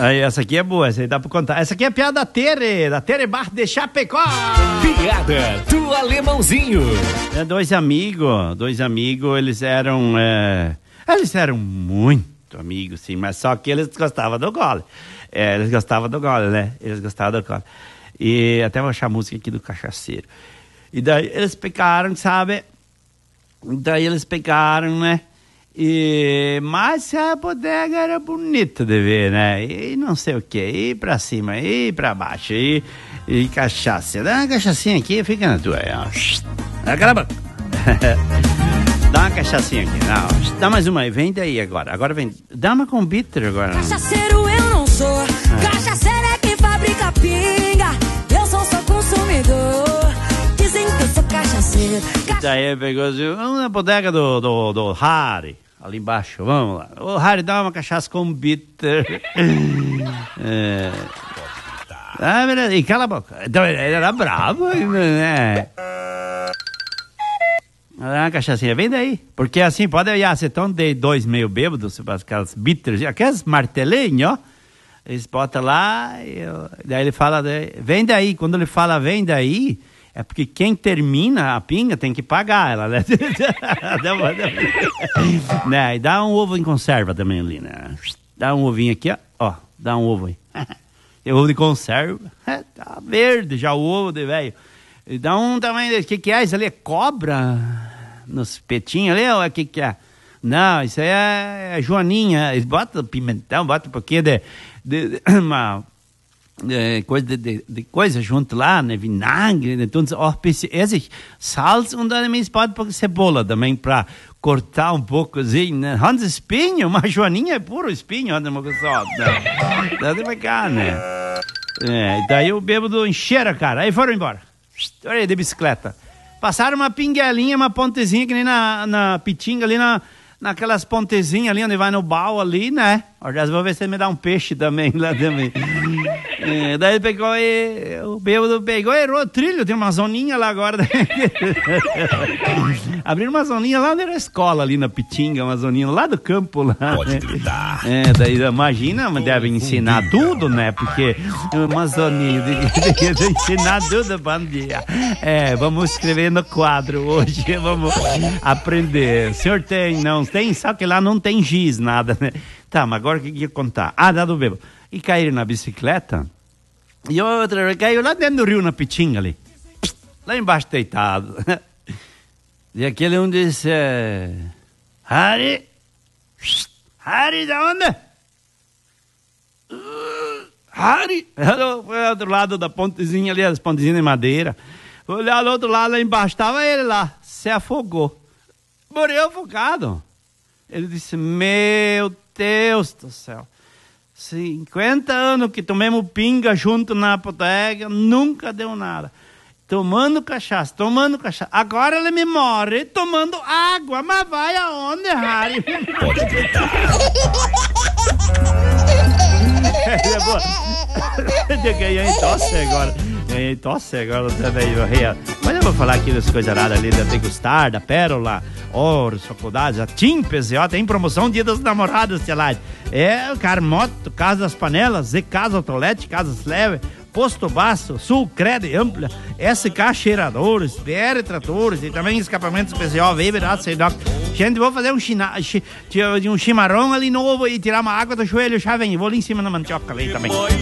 Aí, essa aqui é boa, essa aí dá pra contar. Essa aqui é a piada da Tere Bar de Chapecó. Piada do Alemãozinho. Dois amigos, eles eram muito amigos, sim, mas só que eles gostavam do gole. Eles gostavam do gole, né? E até vou achar a música aqui do Cachaceiro. E daí eles pegaram, sabe? Né? Mas a bodega era bonita de ver, né? E não sei o que, ir pra cima, ir pra baixo, e cachaça. Dá uma cachaçinha aqui, fica na tua. Cala a boca. Dá uma cachaçinha aqui. Não, dá mais uma aí, vem daí agora. Agora vem. Dá uma com bitter agora. Cachaceiro eu não sou. Cachaceiro é quem fabrica pinga. Eu sou só consumidor. Dizem que eu sou cachaceiro. Daí pegou assim, vamos na bodega do Harry, ali embaixo, vamos lá. Ô Harry, dá uma cachaça com bitter. E cala a boca. Então, ele era bravo ainda, né? Dá uma cachaçinha, vem daí. Porque assim, pode olhar, você estão de dois meio bêbados, aquelas bitters, aquelas martelinhos, ó. Eles botam lá, daí ele fala, vem daí. Quando ele fala vem daí, é porque quem termina a pinga tem que pagar ela, né? Né? E dá um ovo em conserva também ali, né? Dá um ovinho aqui, ó. Dá um ovo aí. Tem ovo de conserva. Tá verde já o ovo de velho. E dá um também, o que é? Isso ali é cobra? Nos petinhos ali, ou o que é? Não, isso aí é joaninha. Eles botam pimentão, botam um pouquinho de coisa junto lá, né? Vinagre, né? Tudo, salsa und dann pode um pouco de cebola também para cortar um pouco assim, né? Hans espinho, uma joaninha é puro espinho, só. Dá de pegar, né? Daí o bêbado encheram a cara, aí foram embora. Olha de bicicleta. Passaram uma pinguelinha, uma pontezinha que nem na pitinga ali, naquelas pontezinhas ali onde vai no baú ali, né? Às vou ver se ele me dá um peixe também lá também. Daí ele pegou o bêbado pegou e errou o trilho, tem uma zoninha lá agora. Abriram uma zoninha lá onde era a escola, ali na Pitinga, uma zoninha lá do campo lá. Pode gritar. Daí imagina, devem ensinar tudo, né? Porque uma zoninha de ensinar tudo, bandia. Vamos escrever no quadro hoje, vamos aprender. O senhor não tem, só que lá não tem giz, nada, né? Tá, mas agora o que ia contar? Dá do bêbado. E caíram na bicicleta, e outra caiu lá dentro do rio, na Pitinga ali. Lá embaixo deitado. E aquele um disse, Harry, da onde? Harry, foi ao outro lado da pontezinha ali, as pontezinhas de madeira. Foi olhar do outro lado, lá embaixo, estava ele lá, se afogou. Morreu afogado. Ele disse, meu Deus do céu. 50 anos que tomemos pinga junto na bodega, nunca deu nada. Tomando cachaça. Agora ele me morre tomando água. Mas vai aonde, Harry? Pode gritar. Ganhei tosse agora também. Mas eu vou falar aqui das coisas raras ali, da Degustar, da Pérola, Oros, faculdades, a TIM PCO, tem promoção Dia das Namoradas, sei lá. Carmoto, Casa das Panelas, Z Casa Autolete, Casas Leve, Posto Baço, Sul Cred Ampla, SK Cheiradores, BR Tratores e também escapamento especial, Weber, Acedoc. Gente, vou fazer um chimarrão ali novo e tirar uma água do joelho, já vem, vou ali em cima na mandioca ali também.